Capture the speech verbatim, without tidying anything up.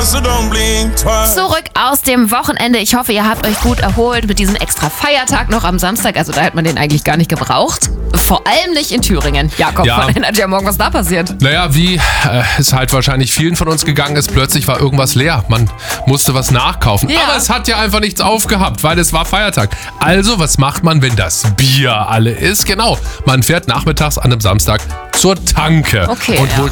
so don't blink twice. Zurück aus dem Wochenende. Ich hoffe, ihr habt euch gut erholt mit diesem extra Feiertag noch am Samstag. Also da hätte man den eigentlich gar nicht gebraucht. Vor allem nicht in Thüringen. Jakob Ja. von Energy am Morgen, was da passiert? Naja, wie äh, es halt wahrscheinlich vielen von uns gegangen ist, plötzlich war irgendwas leer. Man musste was nachkaufen. Ja. Aber es hat ja einfach nichts aufgehabt, weil es war Feiertag. Also, was macht man, wenn das Bier alle ist? Genau, man fährt nachmittags an einem Samstag zur Tanke Okay, und ja. holt